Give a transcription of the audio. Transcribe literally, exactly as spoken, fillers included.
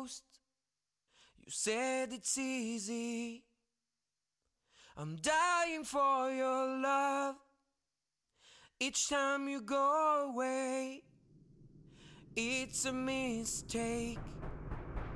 ghost. You said it's easy. I'm dying for your love. Each time you go away, it's a mistake.